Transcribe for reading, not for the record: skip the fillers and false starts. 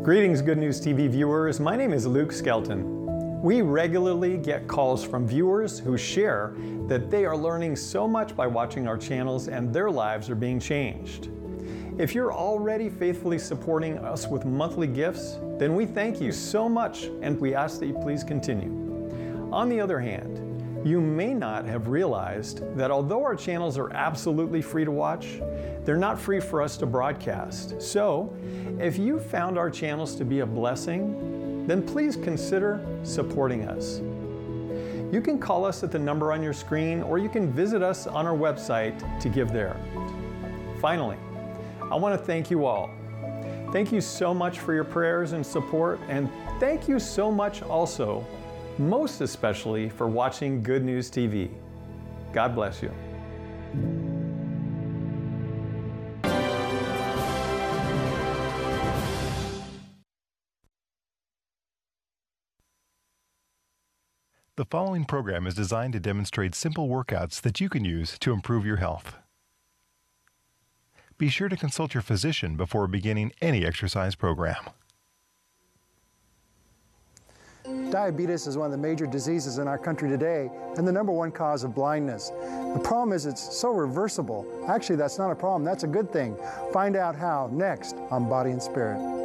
Greetings, Good News TV viewers. My name is Luke Skelton. We regularly get calls from viewers who share that they are learning so much by watching our channels and their lives are being changed. If you're already faithfully supporting us with monthly gifts, then we thank you so much and we ask that you please continue. On the other hand, you may not have realized that although our channels are absolutely free to watch, they're not free for us to broadcast. So, if you found our channels to be a blessing, then please consider supporting us. You can call us at the number on your screen, or you can visit us on our website to give there. Finally, I want to thank you all. Thank you so much for your prayers and support, and thank you so much also, most especially, for watching Good News TV. God bless you. The following program is designed to demonstrate simple workouts that you can use to improve your health. Be sure to consult your physician before beginning any exercise program. Diabetes is one of the major diseases in our country today and the #1 cause of blindness. The problem is it's so reversible. Actually, that's not a problem. That's a good thing. Find out how next on Body and Spirit.